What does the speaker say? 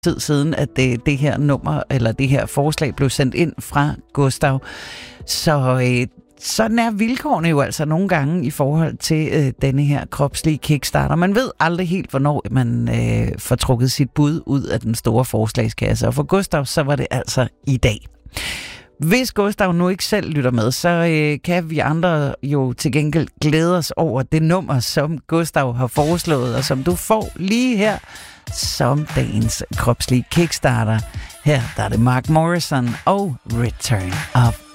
tid siden, at det her nummer, eller det her forslag blev sendt ind fra Gustav. Så sådan er vilkårene jo altså nogle gange i forhold til denne her kropslige kickstarter. Man ved aldrig helt, hvornår man får trukket sit bud ud af den store forslagskasse. Og for Gustav, så var det altså i dag. Hvis Gustav nu ikke selv lytter med, så kan vi andre jo til gengæld glæde os over det nummer, som Gustav har foreslået, og som du får lige her som dagens kropslige kickstarter. Her der er det Mark Morrison og Return of